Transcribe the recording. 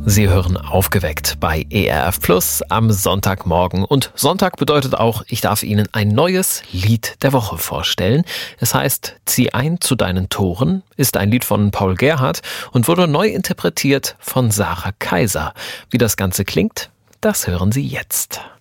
Sie hören Aufgeweckt bei ERF Plus am Sonntagmorgen. Und Sonntag bedeutet auch, ich darf Ihnen ein neues Lied der Woche vorstellen. Es heißt Zieh ein zu deinen Toren, ist ein Lied von Paul Gerhardt und wurde neu interpretiert von Sarah Kaiser. Wie das Ganze klingt, das hören Sie jetzt.